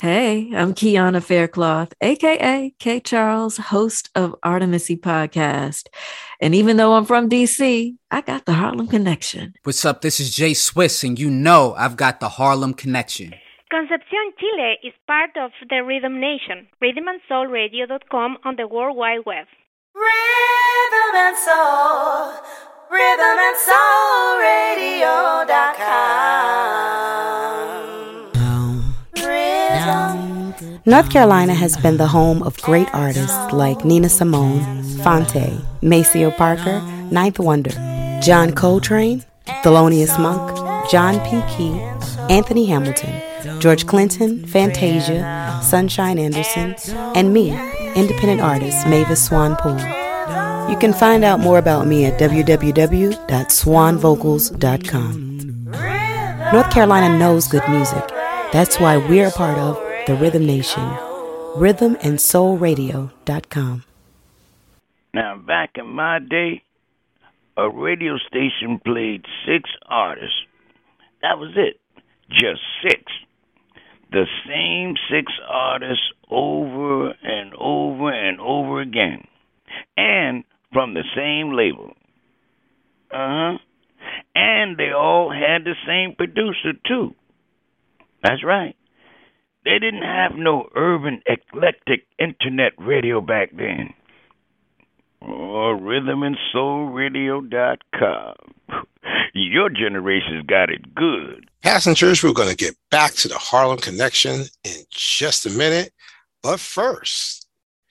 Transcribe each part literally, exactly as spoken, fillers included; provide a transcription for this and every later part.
Hey, I'm Kiana Faircloth, aka K Charles, host of Artemisy Podcast. And even though I'm from D C, I got the Harlem Connection. What's up? This is Jay Swiss, and you know I've got the Harlem Connection. Concepcion, Chile is part of the Rhythm Nation, rhythm and soul radio dot com on the World Wide Web. Rhythm and Soul, rhythm and soul radio dot com. North Carolina has been the home of great artists like Nina Simone, Phonte, Maceo Parker, Ninth Wonder, John Coltrane, Thelonious Monk, John P. Key, Anthony Hamilton, George Clinton, Fantasia, Sunshine Anderson, and me, independent artist Mavis Swan Poole. You can find out more about me at w w w dot swan vocals dot com. North Carolina knows good music. That's why we're a part of the Rhythm Nation. rhythm and soul radio dot com. Now, back in my day, a radio station played six artists. That was it. Just six. The same six artists over and over and over again. And from the same label. Uh-huh. And they all had the same producer, too. That's right. They didn't have no urban eclectic internet radio back then. Or rhythm and soul radio dot com. Your generation's got it good. Passengers, we're going to get back to the Harlem Connection in just a minute. But first,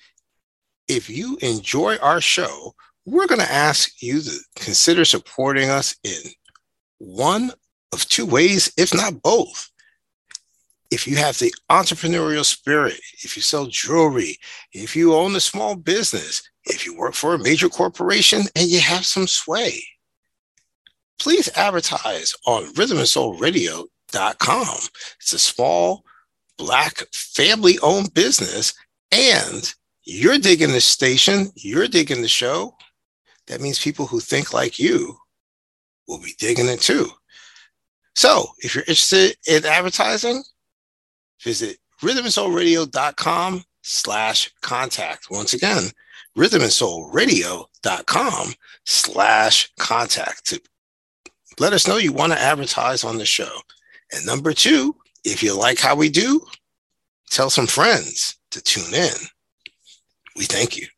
if you enjoy our show, we're going to ask you to consider supporting us in one of two ways, if not both. If you have the entrepreneurial spirit, if you sell jewelry, if you own a small business, if you work for a major corporation and you have some sway, please advertise on rhythm and soul radio dot com. It's a small, Black, family-owned business, and you're digging the station, you're digging the show. That means people who think like you will be digging it too. So if you're interested in advertising, visit rhythm and soul radio dot com slash contact. Once again, rhythm and soul radio dot com slash contact to let us know you want to advertise on the show. And number two, if you like how we do, tell some friends to tune in. We thank you.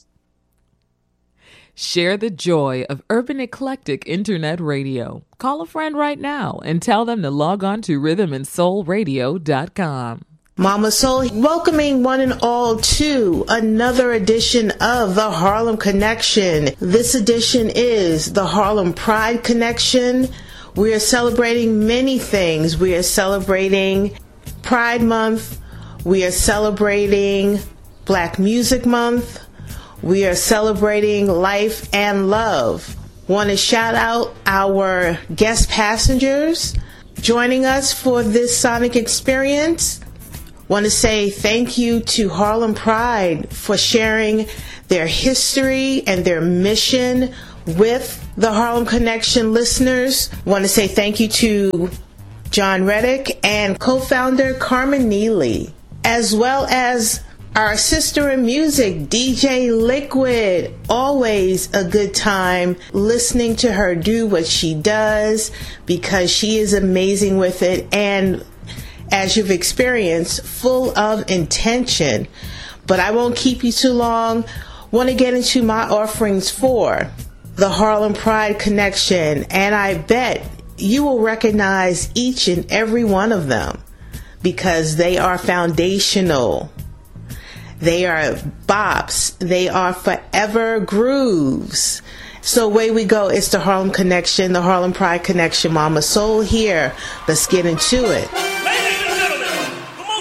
Share the joy of urban eclectic internet radio. Call a friend right now and tell them to log on to rhythm and soul radio dot com. Mama Soul, welcoming one and all to another edition of the Harlem Connection. This edition is the Harlem Pride Connection. We are celebrating many things. We are celebrating Pride Month. We are celebrating Black Music Month. We are celebrating life and love. Want to shout out our guest passengers joining us for this sonic experience. Want to say thank you to Harlem Pride for sharing their history and their mission with the Harlem Connection listeners. Want to say thank you to John Reddick and co-founder Carmen Neely, as well as our sister in music, D J Liquid. Always a good time listening to her do what she does because she is amazing with it, and as you've experienced, full of intention. But I won't keep you too long. Want to get into my offerings for the Harlem Pride Connection, and I bet you will recognize each and every one of them because they are foundational. They are bops. They are forever grooves. So away we go. It's the Harlem Connection, the Harlem Pride Connection. Mama Soul here. Let's get into it.